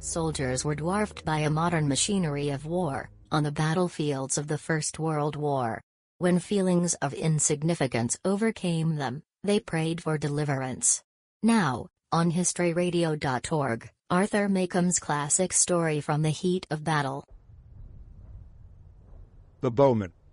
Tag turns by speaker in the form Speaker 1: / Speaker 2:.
Speaker 1: Soldiers were dwarfed by a modern machinery of war, on the battlefields of the First World War. When feelings of insignificance overcame them, they prayed for deliverance. Now, on historyradio.org, Arthur Macomb's classic story from the heat of battle.
Speaker 2: The Bowmen.